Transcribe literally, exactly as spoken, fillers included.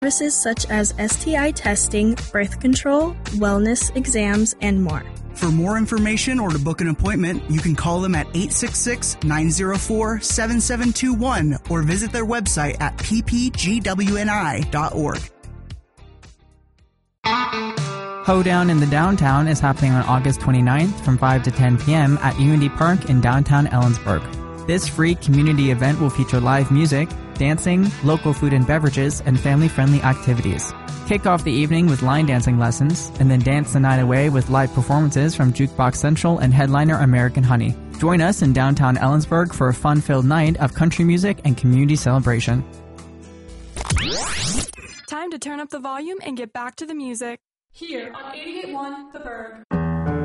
services such as S T I testing, birth control, wellness exams, and more. For more information or to book an appointment, you can call them at eight six six, nine zero four, seven seven two one or visit their website at p p g w n i dot org. Hoedown in the Downtown is happening on August twenty-ninth from five to ten p.m. at Unity Park in downtown Ellensburg. This free community event will feature live music, dancing, local food and beverages, and family-friendly activities. Kick off the evening with line dancing lessons, and then dance the night away with live performances from Jukebox Central and headliner American Honey. Join us in downtown Ellensburg for a fun-filled night of country music and community celebration. Time to turn up the volume and get back to the music. Here on eighty-eight point one The Berg.